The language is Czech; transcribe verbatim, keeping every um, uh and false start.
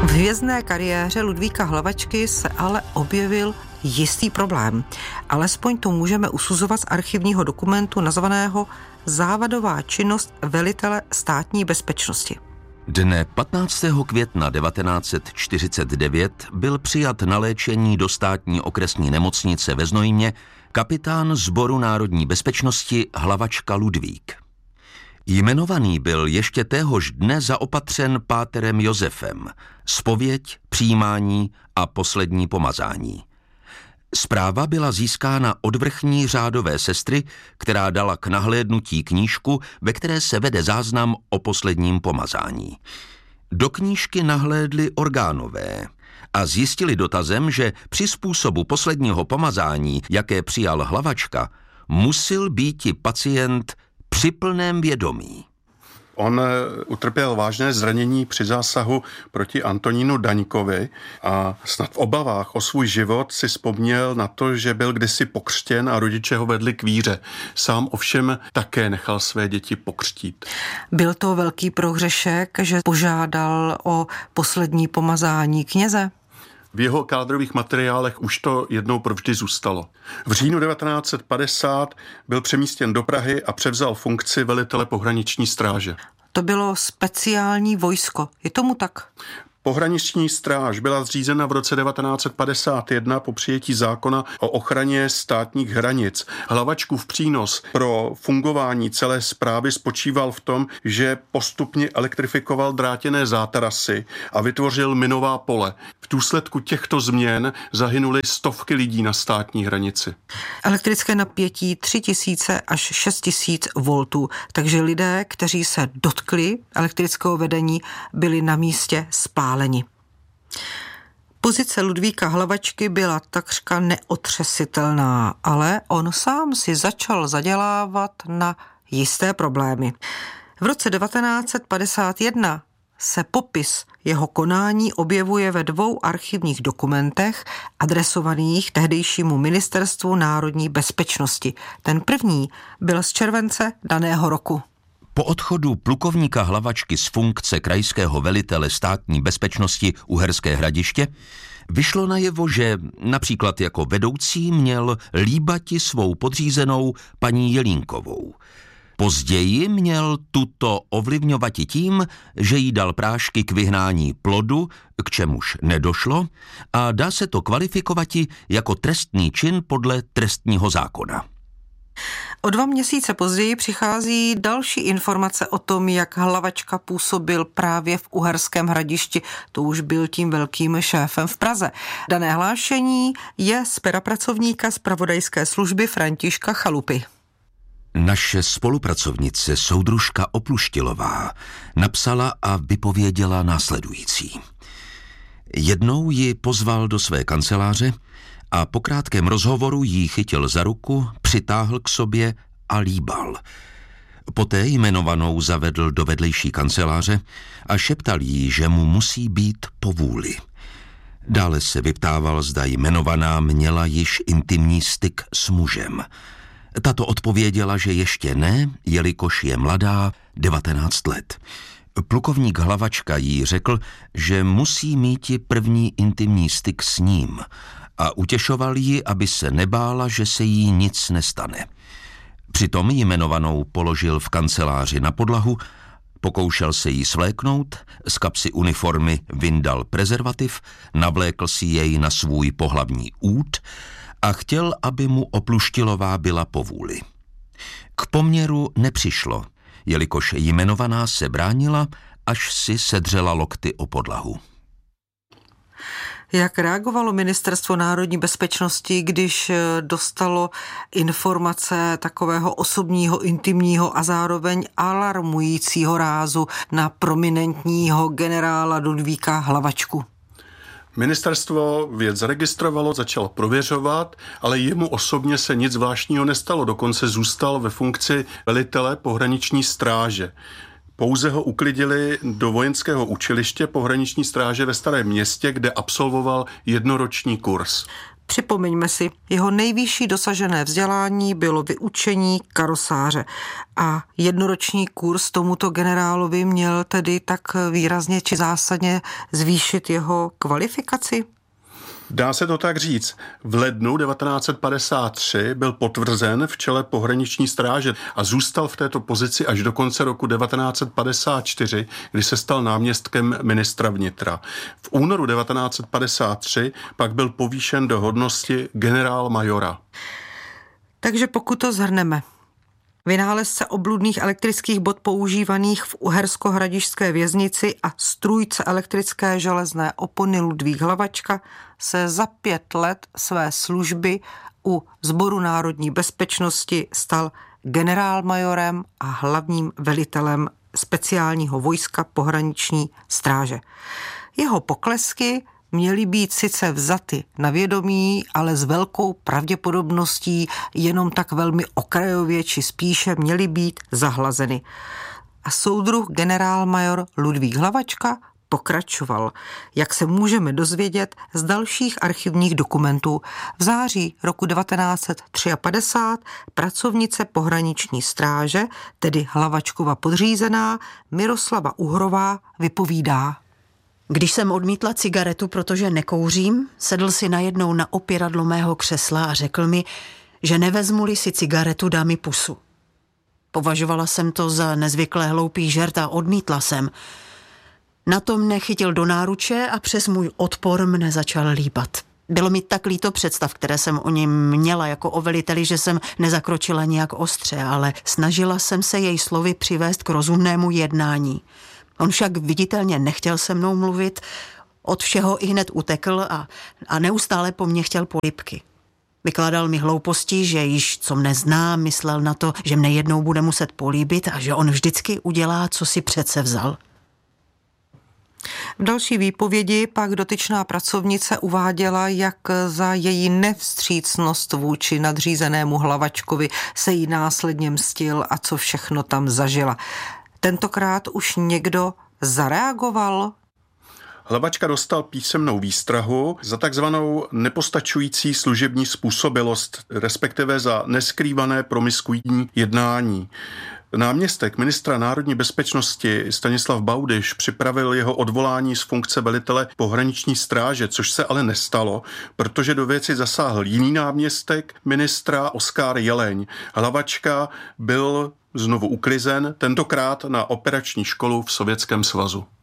V hvězdné kariéře Ludvíka Hlavačky se ale objevil jistý problém. Alespoň to můžeme usuzovat z archivního dokumentu nazvaného Závadová činnost velitele státní bezpečnosti. Dne patnáctého května devatenáct set čtyřicet devět byl přijat na léčení do státní okresní nemocnice ve Znojmě kapitán Sboru národní bezpečnosti Hlavačka Ludvík. Jmenovaný byl ještě téhož dne zaopatřen páterem Josefem, zpověď, přijímání a poslední pomazání. Zpráva byla získána od vrchní řádové sestry, která dala k nahlédnutí knížku, ve které se vede záznam o posledním pomazání. Do knížky nahlédli orgánové a zjistili dotazem, že při způsobu posledního pomazání, jaké přijal Hlavačka, musil býti pacient při plném vědomí. On utrpěl vážné zranění při zásahu proti Antonínu Daňkovi a snad v obavách o svůj život si vzpomněl na to, že byl kdysi pokřtěn a rodiče ho vedli k víře. Sám ovšem také nechal své děti pokřtít. Byl to velký prohřešek, že požádal o poslední pomazání kněze? V jeho kádrových materiálech už to jednou provždy zůstalo. V říjnu devatenáct set padesát byl přemístěn do Prahy a převzal funkci velitele pohraniční stráže. To bylo speciální vojsko. Je tomu tak? Pohraniční stráž byla zřízena v roce devatenáct set padesát jedna po přijetí zákona o ochraně státních hranic. Hlavačkův přínos pro fungování celé správy spočíval v tom, že postupně elektrifikoval drátěné zátarasy a vytvořil minová pole. V důsledku těchto změn zahynuly stovky lidí na státní hranici. Elektrické napětí tři tisíce až šest tisíc voltů, takže lidé, kteří se dotkli elektrického vedení, byli na místě spáleni. Pozice Ludvíka Hlavačky byla takřka neotřesitelná, ale on sám si začal zadělávat na jisté problémy. V roce devatenáct set padesát jedna se popis jeho konání objevuje ve dvou archivních dokumentech adresovaných tehdejšímu Ministerstvu národní bezpečnosti. Ten první byl z července daného roku. Po odchodu plukovníka Hlavačky z funkce krajského velitele státní bezpečnosti Uherské Hradiště vyšlo najevo, že například jako vedoucí měl líbati svou podřízenou paní Jelínkovou. Později měl tuto ovlivňovati tím, že jí dal prášky k vyhnání plodu, k čemuž nedošlo, a dá se to kvalifikovati jako trestný čin podle trestního zákona. O dva měsíce později přichází další informace o tom, jak Hlavačka působil právě v Uherském Hradišti. To už byl tím velkým šéfem v Praze. Dané hlášení je z pera pracovníka zpravodajské služby Františka Chalupy. Naše spolupracovnice soudružka Opluštilová napsala a vypověděla následující. Jednou ji pozval do své kanceláře a po krátkém rozhovoru jí chytil za ruku, přitáhl k sobě a líbal. Poté jmenovanou zavedl do vedlejší kanceláře a šeptal jí, že mu musí být po vůli. Dále se vyptával, zda jmenovaná měla již intimní styk s mužem. Tato odpověděla, že ještě ne, jelikož je mladá, devatenáct let. Plukovník Hlavačka jí řekl, že musí míti první intimní styk s ním a utěšoval ji, aby se nebála, že se jí nic nestane. Přitom jmenovanou položil v kanceláři na podlahu, pokoušel se jí svléknout, z kapsy uniformy vyndal prezervativ, navlékl si jej na svůj pohlavní út a chtěl, aby mu Opluštilová byla po vůli. K poměru nepřišlo, jelikož jmenovaná se bránila, až si sedřela lokty o podlahu. Jak reagovalo Ministerstvo národní bezpečnosti, když dostalo informace takového osobního, intimního a zároveň alarmujícího rázu na prominentního generála Ludvíka Hlavačku? Ministerstvo věc zaregistrovalo, začalo prověřovat, ale jemu osobně se nic zvláštního nestalo, dokonce zůstal ve funkci velitele pohraniční stráže. Pouze ho uklidili do vojenského učiliště pohraniční stráže ve Starém Městě, kde absolvoval jednoroční kurz. Připomeňme si, jeho nejvyšší dosažené vzdělání bylo vyučení karosáře a jednoroční kurz tomuto generálovi měl tedy tak výrazně či zásadně zvýšit jeho kvalifikaci? Dá se to tak říct. V lednu devatenáct set padesát tři byl potvrzen v čele pohraniční stráže a zůstal v této pozici až do konce roku devatenáct set padesát čtyři, kdy se stal náměstkem ministra vnitra. V únoru devatenáct set padesát tři pak byl povýšen do hodnosti generál-majora. Takže pokud to shrneme, vynálezce obludných elektrických bod používaných v uhersko-hradišťské věznici a strůjce elektrické železné opony Ludvík Hlavačka se za pět let své služby u Sboru národní bezpečnosti stal generálmajorem a hlavním velitelem speciálního vojska pohraniční stráže. Jeho poklesky měly být sice vzaty na vědomí, ale s velkou pravděpodobností jenom tak velmi okrajově či spíše měly být zahlazeny. A soudruh generálmajor Ludvík Hlavačka pokračoval, jak se můžeme dozvědět z dalších archivních dokumentů. V září roku devatenáct set padesát tři pracovnice pohraniční stráže, tedy Hlavačkova podřízená, Miroslava Uhrová, vypovídá. Když jsem odmítla cigaretu, protože nekouřím, sedl si najednou na opěradlo mého křesla a řekl mi, že nevezmu-li si cigaretu, dá mi pusu. Považovala jsem to za nezvykle hloupý žert a odmítla jsem. Na to mne chytil do náruče a přes můj odpor mne začal líbat. Bylo mi tak líto představ, které jsem o něm měla jako o veliteli, že jsem nezakročila nijak ostře, ale snažila jsem se jej slovy přivést k rozumnému jednání. On však viditelně nechtěl se mnou mluvit, od všeho i hned utekl a, a neustále po mně chtěl polibky. Vykládal mi hlouposti, že již co mne zná, myslel na to, že mne jednou bude muset políbit a že on vždycky udělá, co si přece vzal. V další výpovědi pak dotyčná pracovnice uváděla, jak za její nevstřícnost vůči nadřízenému Hlavačkovi se jí následně mstil a co všechno tam zažila. Tentokrát už někdo zareagoval? Hlavačka dostal písemnou výstrahu za takzvanou nepostačující služební způsobilost, respektive za neskrývané promiskuitní jednání. Náměstek ministra národní bezpečnosti Stanislav Baudyš připravil jeho odvolání z funkce velitele pohraniční stráže, což se ale nestalo, protože do věci zasáhl jiný náměstek ministra Oskar Jeleň. Hlavačka byl znovu uklizen, tentokrát na operační školu v Sovětském svazu.